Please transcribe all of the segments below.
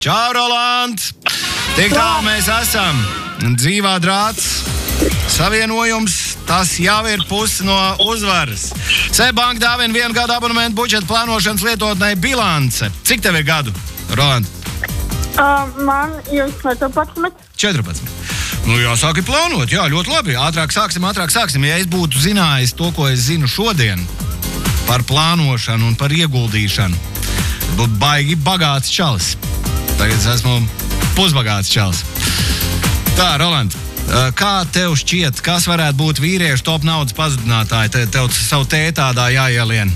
Čau, Roland! Tik tālu mēs esam. Dzīvā drāts, savienojums, tas jau ir pusi no uzvaras. Seibanka dāvina 1 gadu abonementu budžeta plānošanas lietotnei Bilance. Cik tev ir gadu, Roland? Man ir 14. 14. Nu, jāsāk plānot, jā, ļoti labi. Ātrāk sāksim. Ja es būtu zinājis to, ko es zinu šodien par plānošanu un par ieguldīšanu, būtu baigi bagāts čalis. Tagad es esmu pusbagāts čalis. Tā, Roland, kā tev šķiet, kas varētu būt vīriešu top naudas pazudinātāji? Tev savu tētādā jāielien.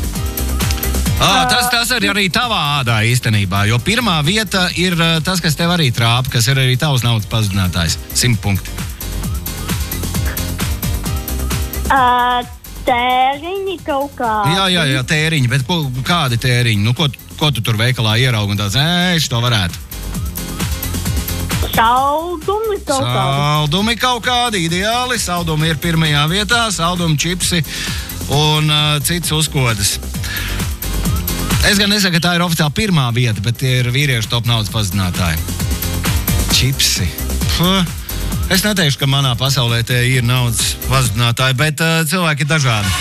Tas ir arī tavā ādā īstenībā, jo pirmā vieta ir tas, kas tev arī trāpa, kas ir arī tavs naudas pazudinātājs. 100 punkti. Tēriņi kaut kādi. Jā, tēriņi, bet kādi tēriņi? Nu, ko tu tur veikalā ieraugi un tāds, to varētu? Saldumi kaut kādi, ideāli. Saldumi ir pirmajā vietā, saldumi, čipsi un cits uzkodas. Es gan nesaku, ka tā ir oficiāli pirmā vieta, bet tie ir vīriešu top naudas pazudinātāji. Čipsi. Es neteikšu, ka manā pasaulē tie ir naudas pazudinātāji, bet cilvēki ir dažādi.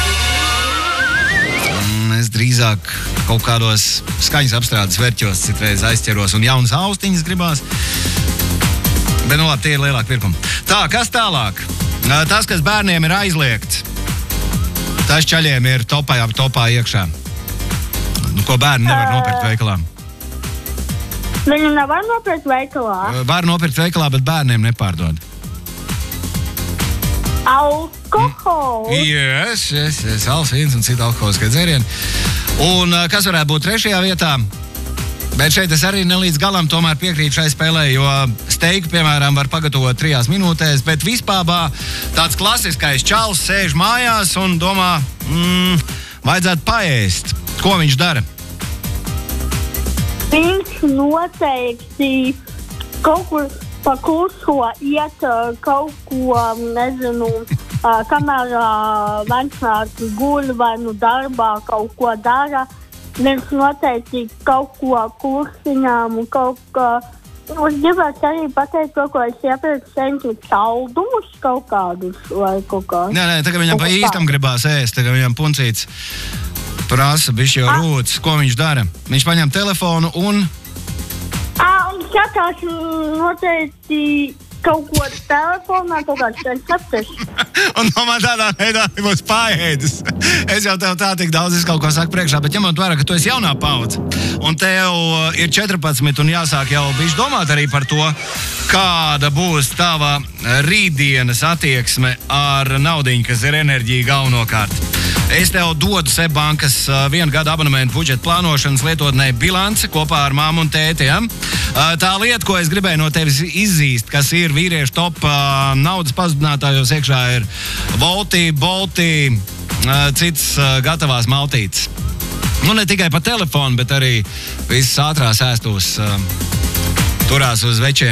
Es drīzāk kaut kādos skaņas apstrādes verķos citreiz aizķeros un jaunas austiņas gribās. Bet nu labi, tie ir lielāki pirkumi. Tā, kas tālāk? Tas, kas bērniem ir aizliegts, tas čaļiem ir topā iekšā. Nu, ko bērni nevar nopirkt veikalā? Viņi nevar nopirkt veikalā? Var nopirkt veikalā, bet bērniem nepārdod. Alkohols? Yes, alfīns un cita alkoholiskie dzērieni. Un kas varētu būt 3. vietā? Bet šeit es arī nelīdz galam tomēr piekrītu šai spēlē, jo steiku, piemēram, var pagatavot 3 minūtēs, bet vispār tāds klasiskais čalis sēž mājās un domā, vajadzētu paēst. Ko viņš dara? Viņš noteikti kaut kur pa kurso iet kaut ko, nezinu, kamēr vecāki guļ vai darbā kaut ko dara. Viņš noteikti kaut ko kursiņām un kaut ko. Es gribētu arī pateikt to, ko es iepirku senķu saldumus kaut kādus vai kaut kā. Nē, tagad viņam pa īstam gribās ēst, tagad viņam puncīts prasa bišķi jau rūts. Ko viņš dara? Viņš paņem telefonu un... Un skatās noteikti kaut ko telefonā, kaut kāds receptes. Un man tādā veidā būs paēdis. Es jau tev tā tik daudz kaut ko saku priekšā, bet ņemot vērā, ka tu esi jaunā paudze, un tev ir 14 un jāsāk jau bišķi domāt arī par to, kāda būs tava rītdienas attieksme ar naudiņu, kas ir enerģija galvenokārt. Es tev dodu Seibankas 1 gadu abonementu budžeta plānošanas lietotnei Bilance kopā ar māmu un tēti. Ja? Tā lieta, ko es gribēju no tevis izzīst, kas ir vīriešu top naudas pazudinātājos, iekšā ir Volti, Bolti, cits gatavās maltītes. Nu, ne tikai pa telefonu, bet arī visas ātrās ēstos turās uz večiem.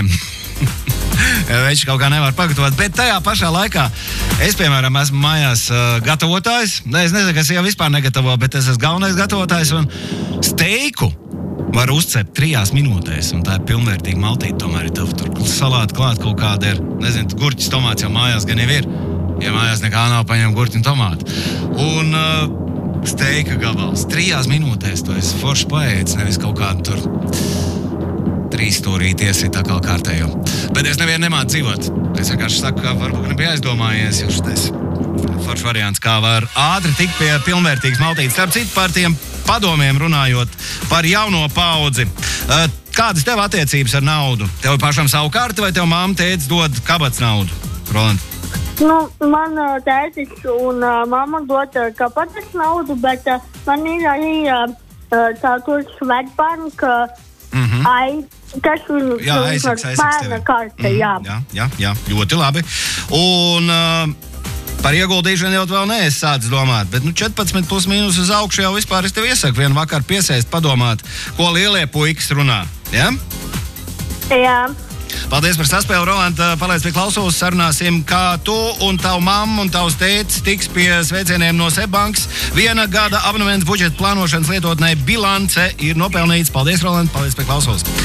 Veči kaut kā nevar pagatavot, bet tajā pašā laikā es, piemēram, esmu mājās gatavotājs. Es nezinu, kas jau vispār negatavo, bet es esmu galvenais gatavotājs un steiku var uzcept 3 minūtēs, un tā ir pilnvērtīga maltīte. Tomēr ir tev tur salāti klāt kaut kāda ir, nezinu, gurķis, tomāts jau mājās gan jau ir. Ja mājās nekā nav, paņem gurķi un tomātu. Un steika gabals 3 minūtēs, to es forši paēdis, nevis kaut kādu tur 3 stūrīti iesit tā kā kārtējo. Bet es nevienu nemācu dzīvot. Es vienkārši saku, ka varbūt nebija aizdomājies, jo šitais foršs variants, kā var ātri tikt pie pilnvērtīgas maltītes. Starp citu par tiem padomiem runājot par jauno paudzi. Kādas tev attiecības ar naudu? Tev pašam savu karti vai tev mamma tētis dod kabats naudu? Roland? Nu, man tētis un mamma dod kabats naudu, bet man ir arī tā tur Svetbanka kas aizsaks bērna karte, jā. Jā, ļoti labi. Un par ieguldīšanu jau vēl neesi sācis domāt, bet 14 plus mīnus uz augšu jau vispār es tev iesaku vienu vakaru piesēst, padomāt, ko lielie puikas runā, ja? Jā. Paldies par saspēli, Rolanda. Palaid pie klausos, sarunāsim, kā tu un tavu mammu un tavs tētis tiks pie sveicieniem no Seibankas. 1 gada abonementa budžeta plānošanas lietotnē bilance ir nopelnīts. Paldies, Rolanda. Paldies pie klausos.